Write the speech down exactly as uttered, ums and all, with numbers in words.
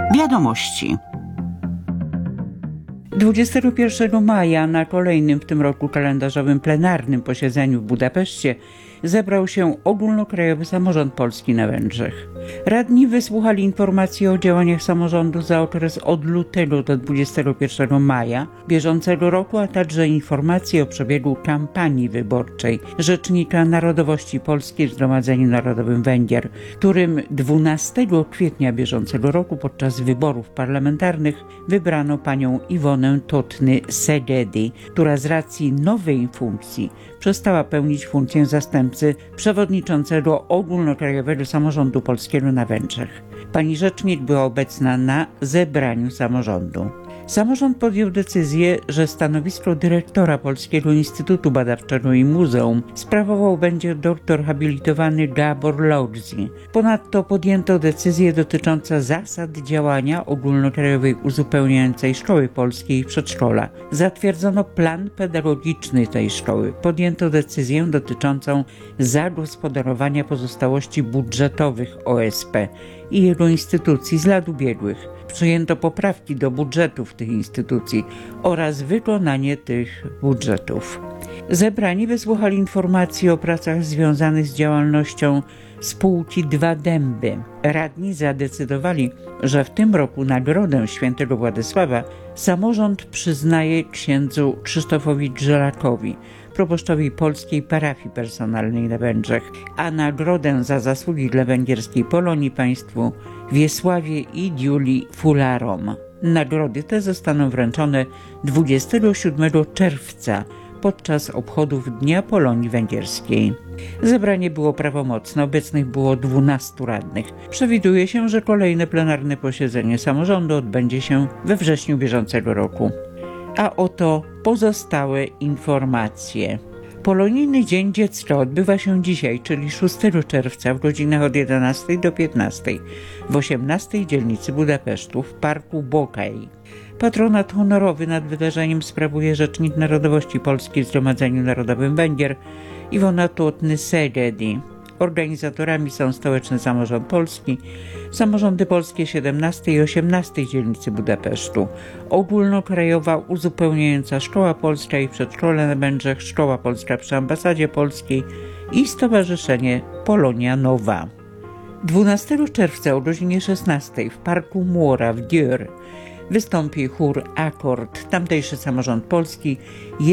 Wiadomości. dwudziestego pierwszego maja na kolejnym w tym roku kalendarzowym plenarnym posiedzeniu w Budapeszcie zebrał się Ogólnokrajowy Samorząd Polski na Węgrzech. Radni wysłuchali informacji o działaniach samorządu za okres od lutego do dwudziestego pierwszego maja bieżącego roku, a także informacji o przebiegu kampanii wyborczej Rzecznika Narodowości Polskiej w Zgromadzeniu Narodowym Węgier, którym dwunastego kwietnia bieżącego roku podczas wyborów parlamentarnych wybrano panią Iwonę Totny-Szegedi, która z racji nowej funkcji przestała pełnić funkcję zastępcy przewodniczącego Ogólnokrajowego Samorządu Polskiego na Węgrzech. Pani rzecznik była obecna na zebraniu samorządu. Samorząd podjął decyzję, że stanowisko dyrektora Polskiego Instytutu Badawczego i Muzeum sprawował będzie doktor habilitowany Gabor Lodzi. Ponadto podjęto decyzję dotyczącą zasad działania Ogólnokrajowej Uzupełniającej Szkoły Polskiej i Przedszkola. Zatwierdzono plan pedagogiczny tej szkoły. Podjęto decyzję dotyczącą zagospodarowania pozostałości budżetowych O S P i jego instytucji z lat ubiegłych. Przyjęto poprawki do budżetów tych instytucji oraz wykonanie tych budżetów. Zebrani wysłuchali informacji o pracach związanych z działalnością spółki Dwa Dęby. Radni zadecydowali, że w tym roku nagrodę świętego Władysława samorząd przyznaje księdzu Krzysztofowi Grzelakowi, proboszczowi polskiej parafii personalnej na Węgrzech, a nagrodę za zasługi dla węgierskiej Polonii państwu Wiesławie i Julii Fularom. Nagrody te zostaną wręczone dwudziestego siódmego czerwca podczas obchodów Dnia Polonii Węgierskiej. Zebranie było prawomocne, obecnych było dwunastu radnych. Przewiduje się, że kolejne plenarne posiedzenie samorządu odbędzie się we wrześniu bieżącego roku. A oto pozostałe informacje. Polonijny Dzień Dziecka odbywa się dzisiaj, czyli szóstego czerwca w godzinach od jedenastej do piętnastej w osiemnastej dzielnicy Budapesztu w Parku Bokaj. Patronat honorowy nad wydarzeniem sprawuje Rzecznik Narodowości Polskiej w Zgromadzeniu Narodowym Węgier Iwona Totny-Szegedi. Organizatorami są Stołeczny Samorząd Polski, samorządy polskie siedemnastej i osiemnastej dzielnicy Budapesztu, Ogólnokrajowa Uzupełniająca Szkoła Polska i Przedszkole na Węgrzech, Szkoła Polska przy Ambasadzie Polskiej i Stowarzyszenie Polonia Nowa. dwunastego czerwca o godzinie szesnastej w Parku Młora w Győr wystąpi chór Akord. Tamtejszy samorząd polski